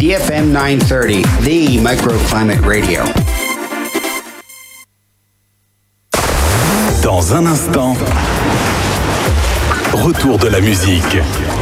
EFM 930, the microclimate radio. Dans un instant, retour de la musique.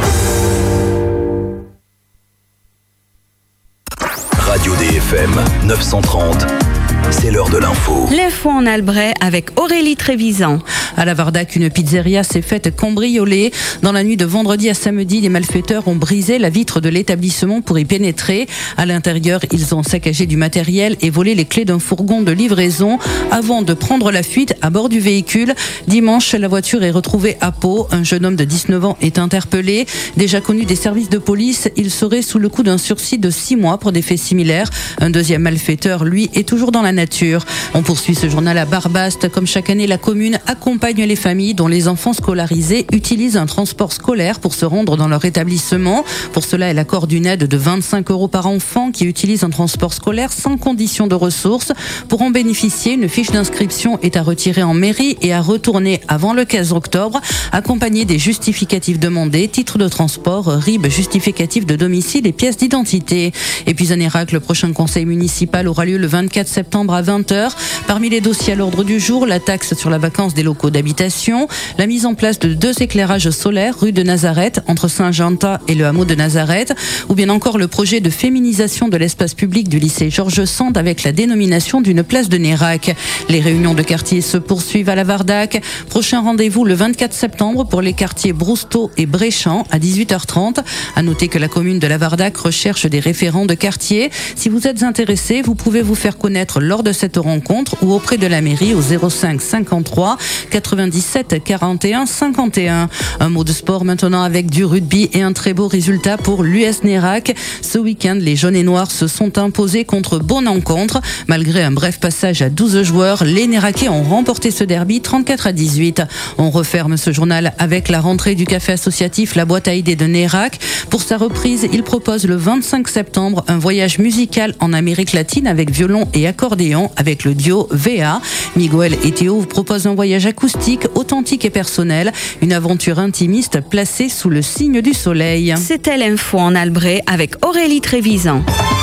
Radio DFM 930. C'est l'heure de l'info. L'info en Albret avec Aurélie Trévisan. À la Vardac, une pizzeria s'est faite cambrioler. Dans la nuit de vendredi à samedi, les malfaiteurs ont brisé la vitre de l'établissement pour y pénétrer. À l'intérieur, ils ont saccagé du matériel et volé les clés d'un fourgon de livraison avant de prendre la fuite à bord du véhicule. Dimanche, la voiture est retrouvée à Pau. Un jeune homme de 19 ans est interpellé. Déjà connu des services de police, il serait sous le coup d'un sursis de 6 mois pour des faits similaires. Un deuxième malfaiteur, lui, est toujours dans la nature. On poursuit ce journal à Barbaste. Comme chaque année, la commune accompagne les familles dont les enfants scolarisés utilisent un transport scolaire pour se rendre dans leur établissement. Pour cela, elle accorde une aide de 25 € par enfant qui utilise un transport scolaire sans condition de ressources. Pour en bénéficier, une fiche d'inscription est à retirer en mairie et à retourner avant le 15 octobre, accompagnée des justificatifs demandés, titre de transport, RIB, justificatif de domicile et pièces d'identité. Et puis à Nérac, le prochain conseil municipal aura lieu le 24 septembre à 20h. Parmi les dossiers à l'ordre du jour, la taxe sur la vacance des locaux d'habitation, la mise en place de 2 éclairages solaires rue de Nazareth, entre Saint-Jean-Tas et le hameau de Nazareth, ou bien encore le projet de féminisation de l'espace public du lycée Georges Sand avec la dénomination d'une place de Nérac. Les réunions de quartier se poursuivent à la Vardac. Prochain rendez-vous le 24 septembre pour les quartiers Brousteau et Bréchamp à 18h30. À noter que la commune de la Vardac recherche des référents de quartier. Si vous êtes intéressé, vous pouvez vous faire connaître lors de cette rencontre ou auprès de la mairie au 05 53 97 41 51. Un mot de sport maintenant avec du rugby et un très beau résultat pour l'US Nérac. Ce week-end, les jaunes et noirs se sont imposés contre Bonencontre. Malgré un bref passage à 12 joueurs, les Néraquais ont remporté ce derby 34-18. On referme ce journal avec la rentrée du café associatif La Boîte à idées de Nérac. Pour sa reprise, il propose le 25 septembre un voyage musical en Amérique latine avec violon et accordéon avec le duo VA. Miguel et Théo vous proposent un voyage acoustique, authentique et personnel, une aventure intimiste placée sous le signe du soleil. C'était l'info en Albret avec Aurélie Trévisan.